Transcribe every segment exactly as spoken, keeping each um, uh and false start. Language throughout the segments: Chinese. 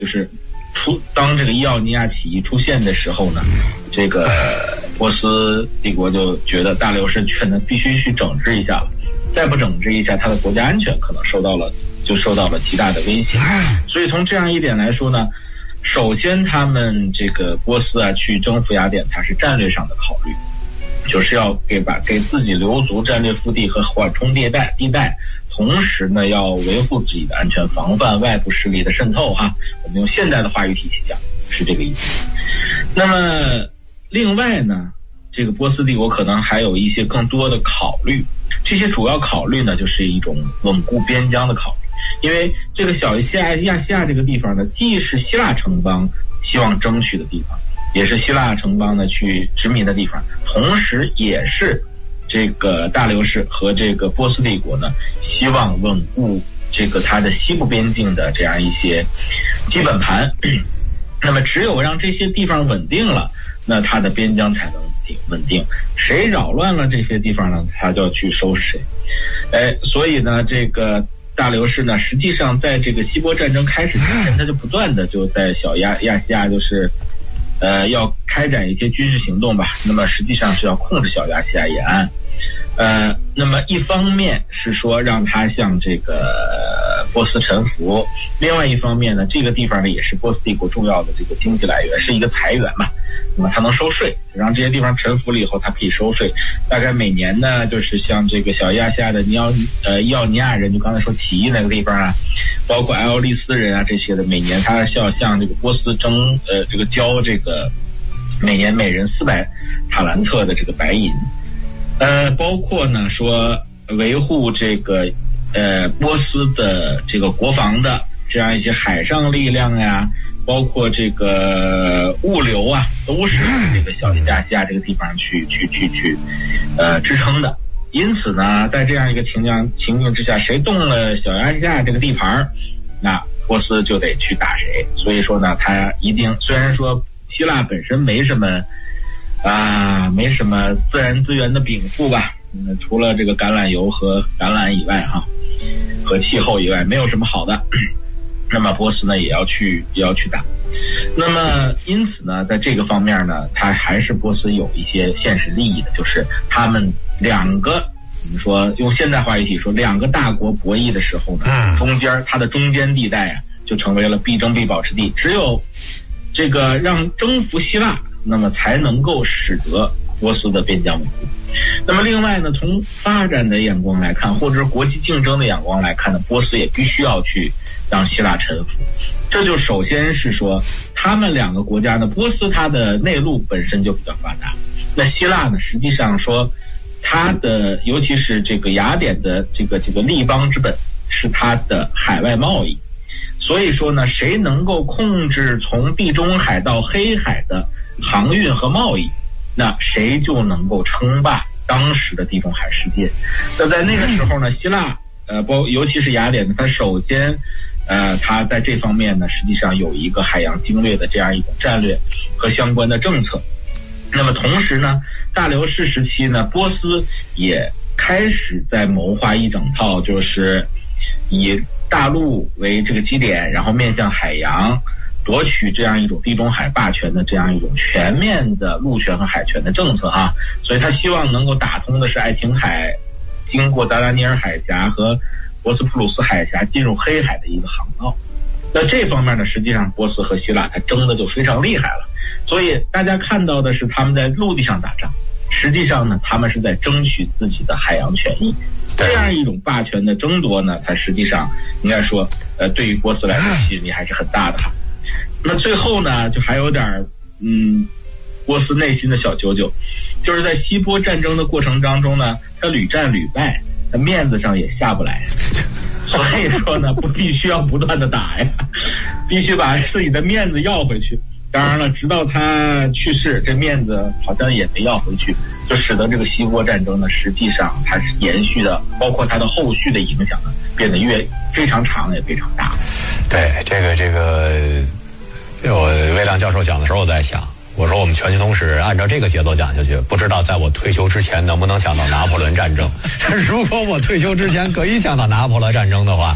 就是出当这个伊奥尼亚起义出现的时候呢，这个波斯帝国就觉得大流士觉得必须去整治一下了，再不整治一下，他的国家安全可能受到了就受到了极大的威胁。所以从这样一点来说呢，首先他们这个波斯啊去征服雅典，它是战略上的考虑，就是要给把给自己留足战略腹地和缓冲地带地带，同时呢要维护自己的安全，防范外部势力的渗透哈。我们用现代的话语体系讲是这个意思。那么另外呢，这个波斯帝国可能还有一些更多的考虑，这些主要考虑呢就是一种稳固边疆的考虑。因为这个小亚亚细亚这个地方呢，既是希腊城邦希望争取的地方，也是希腊城邦呢去殖民的地方，同时也是这个大流士和这个波斯帝国呢希望稳固这个它的西部边境的这样一些基本盘。那么只有让这些地方稳定了，那它的边疆才能稳定。谁扰乱了这些地方呢，他就要去收拾谁。哎，所以呢，这个大流士呢，实际上在这个希波战争开始之前，他就不断的就在小亚亚细亚就是呃要开展一些军事行动吧。那么实际上是要控制小亚细亚沿岸。呃，那么一方面是说让他向这个波斯臣服，另外一方面呢，这个地方呢也是波斯帝国重要的这个经济来源，是一个财源嘛。那么他能收税，让这些地方臣服了以后，他可以收税。大概每年呢，就是像这个小亚细亚的尼奥呃伊奥尼亚人，就刚才说起义那个地方啊，包括埃奥利斯人啊这些的，每年他是要向这个波斯征呃这个交这个每年每人四百塔兰特的这个白银。呃，包括呢说维护这个呃波斯的这个国防的这样一些海上力量呀，包括这个物流啊，都是这个小亚细亚这个地方去去去去呃支撑的。因此呢，在这样一个情境情境之下，谁动了小亚细亚这个地盘，那波斯就得去打谁。所以说呢，他一定虽然说希腊本身没什么。啊，没什么自然资源的禀赋吧，嗯，除了这个橄榄油和橄榄以外哈，和气候以外，没有什么好的。那么波斯呢也要去也要去打。那么因此呢，在这个方面呢，它还是波斯有一些现实利益的，就是他们两个，我们说用现代话语体说，两个大国博弈的时候呢，中间它的中间地带啊，就成为了必争必保之地。只有这个让征服希腊，那么才能够使得波斯的边疆稳固。那么另外呢，从发展的眼光来看，或者是国际竞争的眼光来看呢，波斯也必须要去让希腊臣服。这就首先是说，他们两个国家呢，波斯它的内陆本身就比较发达，那希腊呢，实际上说它的尤其是这个雅典的这个这个立邦之本是它的海外贸易。所以说呢，谁能够控制从地中海到黑海的航运和贸易，那谁就能够称霸当时的地中海世界。那在那个时候呢，希腊呃，包尤其是雅典呢，它首先呃，它在这方面呢，实际上有一个海洋经略的这样一种战略和相关的政策。那么同时呢，大流士时期呢，波斯也开始在谋划一整套，就是以大陆为这个基点，然后面向海洋，夺取这样一种地中海霸权的这样一种全面的陆权和海权的政策哈。所以他希望能够打通的是爱琴海，经过达达尼尔海峡和博斯普鲁斯海峡进入黑海的一个航道。那这方面呢，实际上波斯和希腊它争的就非常厉害了。所以大家看到的是他们在陆地上打仗，实际上呢，他们是在争取自己的海洋权益。这样一种霸权的争夺呢，它实际上应该说，呃，对于波斯来说吸引力还是很大的哈。那最后呢，就还有点嗯，波斯内心的小九九，就是在希波战争的过程当中呢，他屡战屡败，他面子上也下不来，所以说呢，不必须要不断的打呀，必须把自己的面子要回去。当然了，直到他去世，这面子好像也没要回去，就使得这个希波战争呢，实际上它是延续的，包括它的后续的影响呢，变得越非常长也非常大。 对，这个这个，我魏亮教授讲的时候，我在想，我说我们全球通史按照这个节奏讲下去，不知道在我退休之前能不能讲到拿破仑战争。如果我退休之前可以讲到拿破仑战争的话，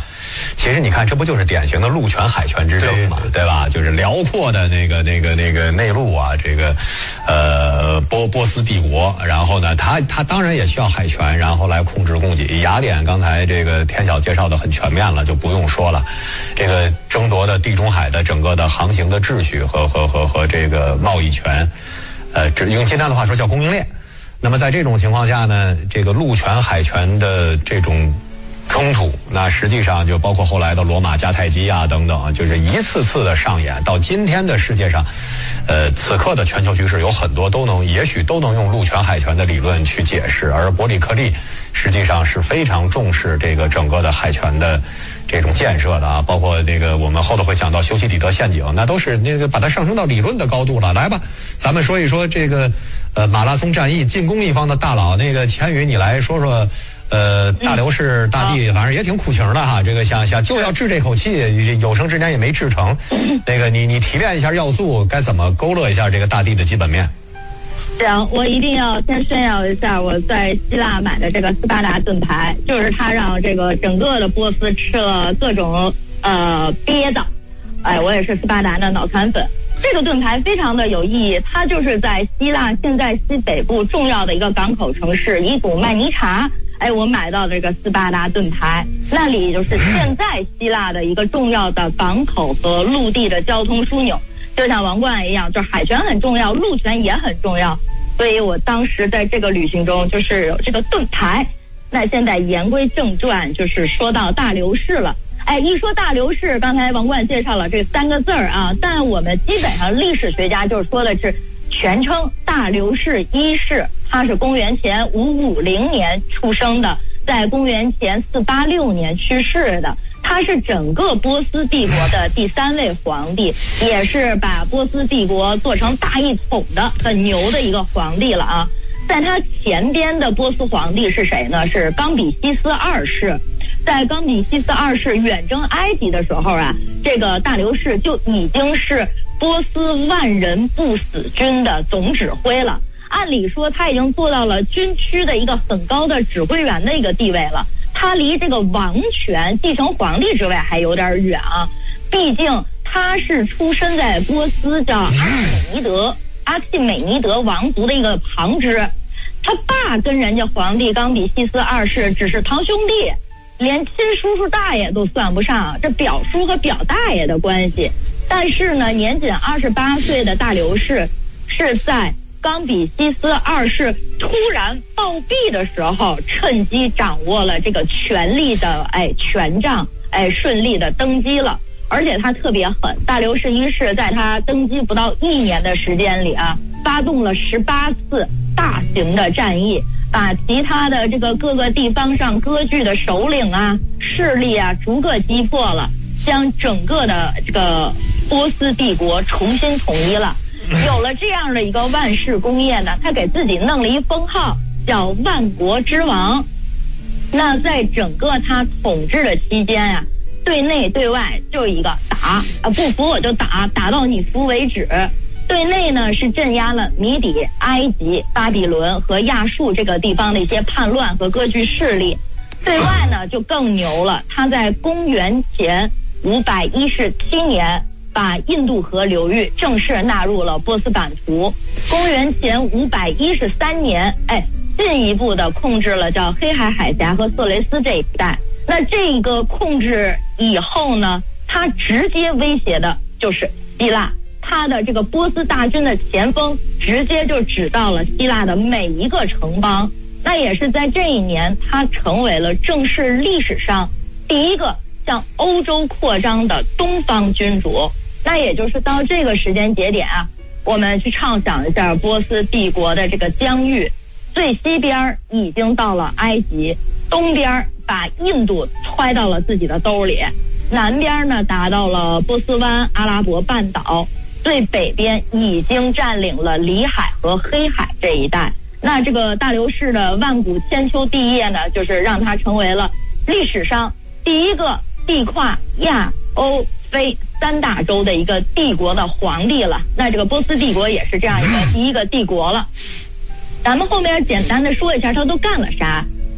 其实你看，这不就是典型的陆权海权之争嘛， 对, 对吧？就是辽阔的那个那个那个内陆啊，这个呃波波斯帝国，然后呢，他他当然也需要海权，然后来控制供给。雅典刚才这个天晓介绍的很全面了，就不用说了。这个争夺的地中海的整个的航行的秩序和和和和这个贸易权，呃，用今天的话说叫供应链。那么在这种情况下呢，这个陆权海权的这种冲突，那实际上就包括后来的罗马迦太基啊等等，就是一次次的上演。到今天的世界上，呃，此刻的全球局势有很多都能，也许都能用陆权海权的理论去解释。而伯里克利实际上是非常重视这个整个的海权的这种建设的啊，包括那个我们后头会讲到修昔底德陷阱，那都是那个把它上升到理论的高度了。来吧，咱们说一说这个呃马拉松战役进攻一方的大佬，那个钱宇你来说说。呃，大流士大帝反正也挺苦情的哈，这个想想就要治这口气，有生之年也没治成。那个你你提炼一下要素，该怎么勾勒一下这个大帝的基本面？ 行，我一定要先炫耀一下我在希腊买的这个斯巴达盾牌，就是他让这个整个的波斯吃了各种呃鳖的。哎，我也是斯巴达的脑残粉。这个盾牌非常的有意义，它就是在希腊现在西北部重要的一个港口城市伊祖麦尼察。哎，我买到这个斯巴达盾牌，那里就是现在希腊的一个重要的港口和陆地的交通枢纽，就像王冠一样，就是海权很重要，陆权也很重要。所以我当时在这个旅行中就是有这个盾牌。那现在言归正传，就是说到大流士了。哎，一说大流士，刚才王冠介绍了这三个字儿啊，但我们基本上历史学家就是说的是全称大流士一世。他是公元前五五零年出生的，在公元前四八六年去世的。他是整个波斯帝国的第三位皇帝，也是把波斯帝国做成大一统的很牛的一个皇帝了啊。在他前边的波斯皇帝是谁呢？是冈比西斯二世。在冈比西斯二世远征埃及的时候啊，这个大流士就已经是波斯万人不死军的总指挥了。按理说他已经做到了军区的一个很高的指挥员的一个地位了，他离这个王权继承皇帝之位还有点远啊。毕竟他是出身在波斯叫阿契美尼德阿契美尼德王族的一个旁支，他爸跟人家皇帝冈比西斯二世只是堂兄弟，连亲叔叔大爷都算不上，这表叔和表大爷的关系。但是呢，年仅二十八岁的大流士是在冈比西斯二世突然暴毙的时候，趁机掌握了这个权力的哎权杖，哎顺利的登基了。而且他特别狠，大流士一世在他登基不到一年的时间里啊，发动了十八次大型的战役，把其他的这个各个地方上割据的首领啊、势力啊逐个击破了，将整个的这个波斯帝国重新统一了。有了这样的一个万世功业呢，他给自己弄了一封号叫万国之王。那在整个他统治的期间啊，对内对外就一个打啊，不服我就打，打到你服为止。对内呢是镇压了米底、埃及、巴比伦和亚述这个地方的一些叛乱和割据势力。对外呢就更牛了，他在公元前五百一十七年把印度河流域正式纳入了波斯版图。公元前五百一十三年，哎，进一步的控制了叫黑海海峡和色雷斯这一带。那这个控制以后呢，他直接威胁的就是希腊，他的这个波斯大军的前锋直接就指到了希腊的每一个城邦。那也是在这一年，他成为了正式历史上第一个向欧洲扩张的东方君主。那也就是到这个时间节点啊，我们去畅想一下波斯帝国的这个疆域，最西边已经到了埃及，东边把印度揣到了自己的兜里，南边呢达到了波斯湾、阿拉伯半岛，最北边已经占领了里海和黑海这一带。那这个大流士的万古千秋帝业呢，就是让他成为了历史上第一个地跨亚欧非三大洲的一个帝国的皇帝了。那这个波斯帝国也是这样一个第一个帝国了。咱们后面简单的说一下他都干了啥。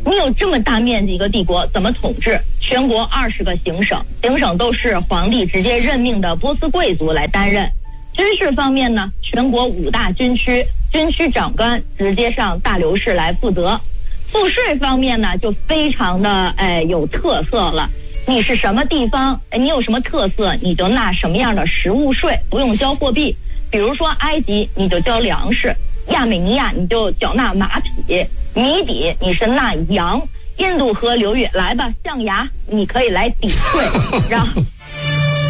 你有这么大面积一个帝国，怎么统治？全国二十个行省，行省都是皇帝直接任命的波斯贵族来担任。军事方面呢，全国五大军区，军区长官直接上大流士来负责。赋税方面呢，就非常的哎有特色了。你是什么地方，你有什么特色，你就纳什么样的实物税，不用交货币。比如说埃及，你就交粮食；亚美尼亚，你就缴纳马匹；米底，你是纳羊；印度河流域，来吧，象牙，你可以来抵税。然后。